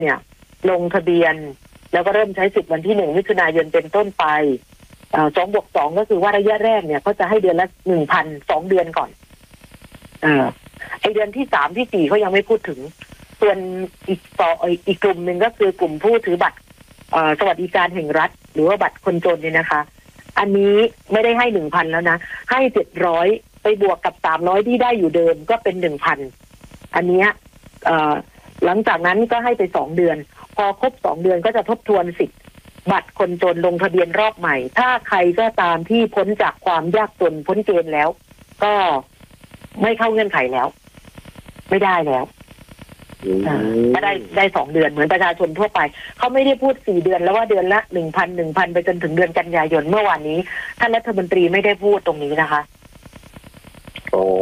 เนี่ยลงทะเบียนแล้วก็เริ่มใช้สิทธิ์วันที่1 มิถุนายนเป็นต้นไป2+2ก็คือว่าระยะแรกเนี่ยเขาจะให้เดือนละ 1,000 2 เดือนก่อนไอเดือนที่3ที่4เขายังไม่พูดถึงส่วนอีกกลุ่มหนึ่งก็คือกลุ่มผู้ถือบัตรสวัสดิการแห่งรัฐหรือว่าบัตรคนจนเนี่ยนะคะอันนี้ไม่ได้ให้ 1,000 แล้วนะให้700ไปบวกกับ300ที่ได้อยู่เดิมก็เป็น 1,000 อันเนี้ยหลังจากนั้นก็ให้ไป2 เดือนพอครบ2 เดือนก็จะทบทวนสิทธิ์บัตรคนจนลงทะเบียนรอบใหม่ถ้าใครก็ตามที่พ้นจากความยากจนพ้นเกณฑ์แล้วก็ไม่เข้าเงื่อนไขแล้วไม่ได้แล้วก็ได้2 เดือนเหมือนประชาชนทั่วไปเขาไม่ได้พูด4 เดือนแล้วว่าเดือนละ 1,000 ไปจนถึงเดือนกันยายนเมื่อวานนี้ท่านรัฐมนตรีไม่ได้พูดตรงนี้นะคะโอ้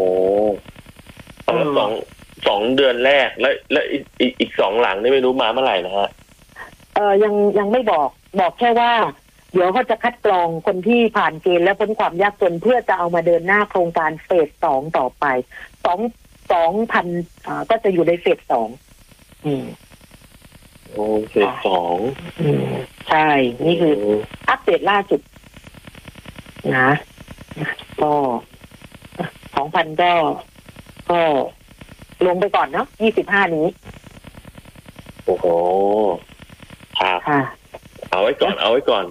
2 เดือนแรกแล้วอีก2 หลังนี่ไม่รู้มาเมื่อไหร่นะฮะยังไม่บอกแค่ว่าเดี๋ยวเขาจะคัดกรองคนที่ผ่านเกณฑ์และพ้นความยากจนเพื่อจะเอามาเดินหน้าโครงการเฟส 2ต่อไป2,000ก็จะอยู่ในเฟส 2 เฟส 2 ใช่นี่คืออัปเดตล่าสุดนะก็ 2,000 ก็ลงไปก่อนเนาะ25นี้โอ้โหครับเอาไว้ก่อนเอาไว้ก่อน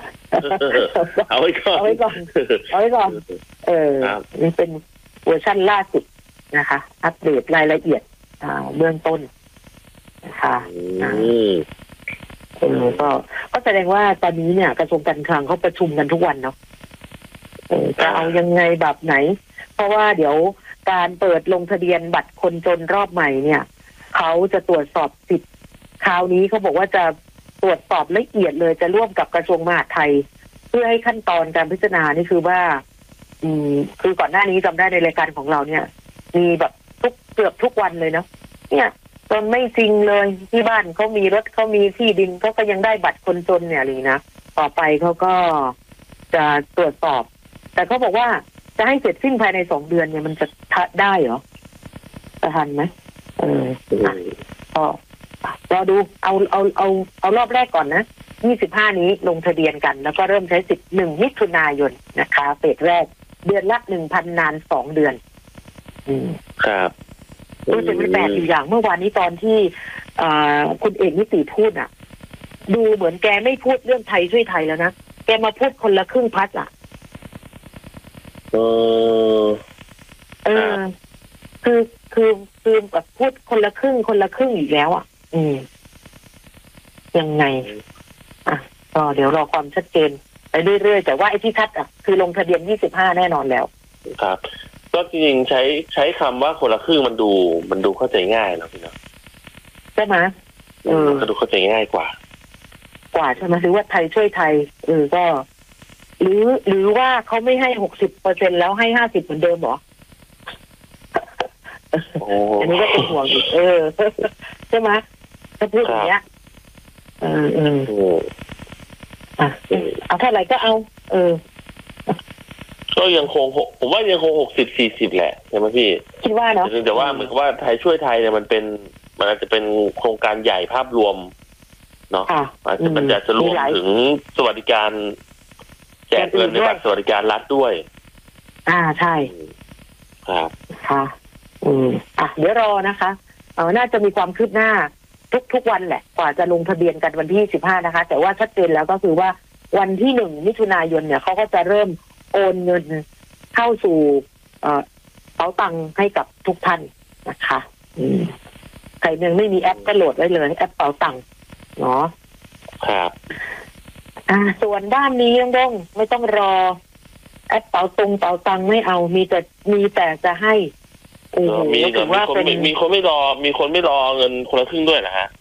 นี่เป็นเวอร์ชันล่าสุดนะคะอัปเดตรายละเอียดเบื้องต้นนะคะก็แสดงว่าตอนนี้เนี่ยกระทรวงการคลังเขาประชุมกันทุกวันเนาะจะเอายังไงแบบไหนเพราะว่าเดี๋ยวการเปิดลงทะเบียนบัตรคนจนรอบใหม่เนี่ยเขาจะตรวจสอบสิทธิ์คราวนี้เขาบอกว่าจะตรวจสอบละเอียดเลยจะร่วมกับกระทรวงมหาดไทยเพื่อให้ขั้นตอนการพิจารณานี่คือว่าคือก่อนหน้านี้จำได้ในรายการของเราเนี่ยมีแบบเกือบทุกวันเลยเนาะเนี่ยจนไม่จริงเลยที่บ้านเขามีรถเขามีที่ดินเขาก็ยังได้บัตรคนจนเนี่ยเลยนะต่อไปเขาก็จะตรวจสอบแต่เขาบอกว่าจะให้เสร็จสิ้นภายใน2 เดือนเนี่ยมันจะได้เหรอจะทันไหมก็รอดูเอารอบแรกก่อนนะ25นี้ลงทะเบียนกันแล้วก็เริ่มใช้สิทธิ์1 มิถุนายนนะคะเฟสแรกเดือนละ 1,000 นาน2 เดือนครับรู้สึกไม่แปลกอยู่อย่างเมื่อวานนี้ตอนที่คุณเอกนิติพูดอ่ะดูเหมือนแกไม่พูดเรื่องไทยช่วยไทยแล้วนะแกมาพูดคนละครึ่งพัดอ่ะคือแบบพูดคนละครึ่งอีกแล้วอ่ะยังไงก็เดี๋ยวรอความชัดเจนไปเรื่อยๆแต่ว่าไอ้ที่ชัดอ่ะคือลงทะเบียน25แน่นอนแล้วครับก็จริงๆใช้คำว่าคนละครึ่งมันดูเข้าใจง่ายนะพี่เนาะใช่ไหมก็ดูเข้าใจง่ายกว่าใช่ไหมหรือว่าไทยช่วยไทยก็หรือว่าเขาไม่ให้ 60% แล้วให้50เหมือนเดิมหรออันนี้ก็เป็นห่วงอีกใช่ไหมถ้าพูดอย่างเงี้ยเอาเท่าไหร่ก็เอาก็ยังคงผมว่ายังคง60-40แหละใช่ไหมพี่คิดว่าเนาะแต่ว่าเหมือนกับว่าไทยช่วยไทยเนี่ยมันอาจจะเป็นโครงการใหญ่ภาพรวมเนาะมันจะรวมถึงสวัสดิการแจกเงินในบัตรสวัสดิการรัฐด้วยใช่ครับค่ะเดี๋ยวรอนะคะน่าจะมีความคืบหน้าทุกวันแหละกว่าจะลงทะเบียนกันวันที่15นะคะแต่ว่าชัดเจนแล้วก็คือว่าวันที่1 มิถุนายนเนี่ยเขาก็จะเริ่มโอนเงินเข้าสู่เป๋าตังค์ให้กับทุกท่านนะคะใครยังไม่มีแอปก็โหลดไว้เลยแอปเป๋าตังค์เนาะครับส่วนด้านนี้ต้องไม่ต้องรอแอปเป๋าตังค์ไม่เอามีแต่จะให้มีคนไม่รอเงินคนละครึ่งด้วยนะฮะ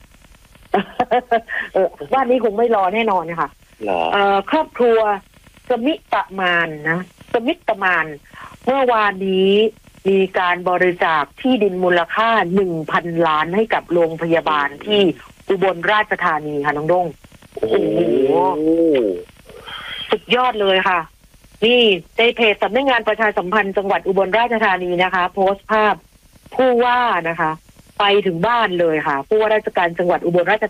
บ้านนี้คงไม่รอแน่นอนนะคะครอบครัวสมิตมานเมื่อวานนี้มีการบริจาคที่ดินมูลค่า 1,000 ล้านให้กับโรงพยาบาลที่อุบลราชธานีค่ะน้องด้งโอ้โหสุดยอดเลยค่ะนี่ในเพจสำนักงานประชาสัมพันธ์จังหวัดอุบลราชธานีนะคะโพสต์ภาพผู้ว่านะคะไปถึงบ้านเลยค่ะผู้ว่าราชการจังหวัดอุบลราช